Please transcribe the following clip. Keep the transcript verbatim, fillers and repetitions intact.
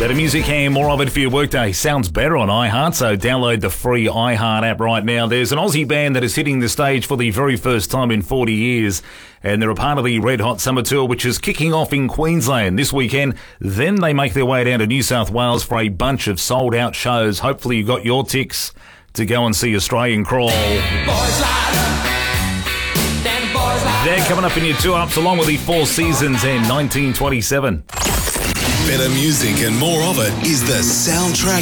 Better music and more of it for your workday. Sounds better on iHeart, so download the free iHeart app right now. There's an Aussie band that is hitting the stage for the very first time in forty years, and they're a part of the Red Hot Summer Tour, which is kicking off in Queensland this weekend. Then they make their way down to New South Wales for a bunch of sold-out shows. Hopefully you got your ticks to go and see Australian Crawl. They're coming up in your two ups along with the Four Seasons and nineteen twenty-seven. Better music and more of it is the Soundtrack